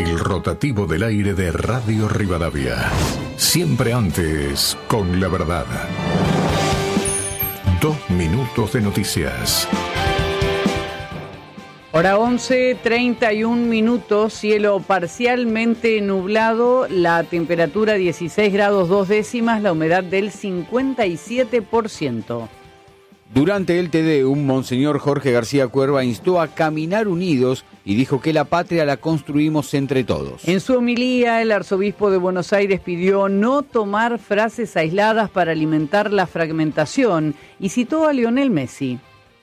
El rotativo del aire de Radio Rivadavia. Siempre antes, con la verdad. 2 minutos de noticias. Hora 11, 31 minutos, cielo parcialmente nublado, la temperatura 16 grados 2 décimas, la humedad del 57%. Durante el Tedeum, Monseñor Jorge García Cuerva instó a caminar unidos y dijo que la patria la construimos entre todos. En su homilía, el arzobispo de Buenos Aires pidió no tomar frases aisladas para alimentar la fragmentación y citó a Lionel Messi.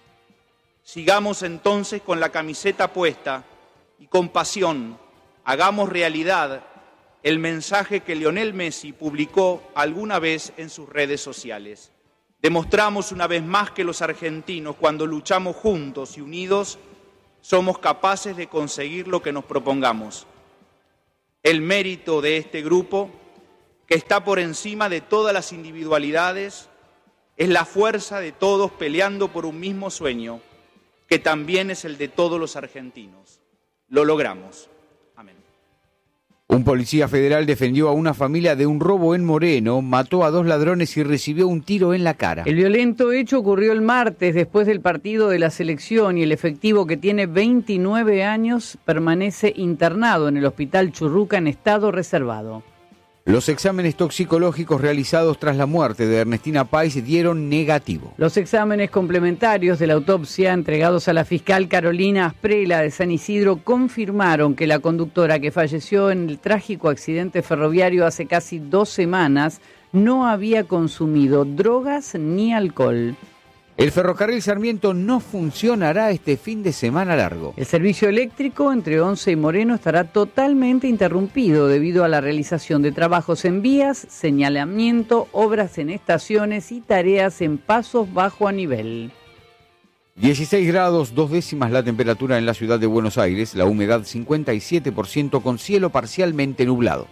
Sigamos entonces con la camiseta puesta y con pasión hagamos realidad el mensaje que Lionel Messi publicó alguna vez en sus redes sociales. Demostramos una vez más que los argentinos, cuando luchamos juntos y unidos, somos capaces de conseguir lo que nos propongamos. El mérito de este grupo, que está por encima de todas las individualidades, es la fuerza de todos peleando por un mismo sueño, que también es el de todos los argentinos. Lo logramos. Amén. Un policía federal defendió a una familia de un robo en Moreno, mató a 2 ladrones y recibió un tiro en la cara. El violento hecho ocurrió el martes después del partido de la selección y el efectivo, que tiene 29 años, permanece internado en el Hospital Churruca en estado reservado. Los exámenes toxicológicos realizados tras la muerte de Ernestina Pais dieron negativo. Los exámenes complementarios de la autopsia entregados a la fiscal Carolina Asprela de San Isidro confirmaron que la conductora, que falleció en el trágico accidente ferroviario hace casi 2 semanas, no había consumido drogas ni alcohol. El ferrocarril Sarmiento no funcionará este fin de semana largo. El servicio eléctrico entre Once y Moreno estará totalmente interrumpido debido a la realización de trabajos en vías, señalamiento, obras en estaciones y tareas en pasos bajo a nivel. 16 grados 2 décimas la temperatura en la ciudad de Buenos Aires, la humedad 57% con cielo parcialmente nublado.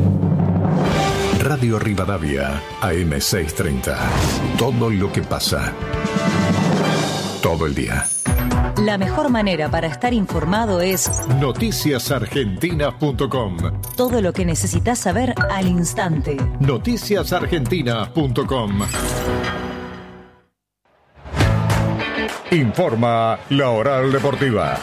Radio Rivadavia, AM 630. Todo lo que pasa. Todo el día. La mejor manera para estar informado es noticiasargentinas.com. Todo lo que necesitas saber al instante. Noticiasargentinas.com. Informa la Oral Deportiva.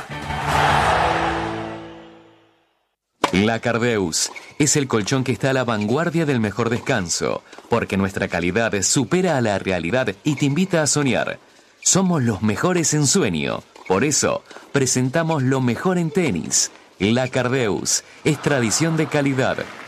La Cardeus es el colchón que está a la vanguardia del mejor descanso, porque nuestra calidad supera a la realidad y te invita a soñar. Somos los mejores en sueño, por eso presentamos lo mejor en tenis. La Cardeus es tradición de calidad.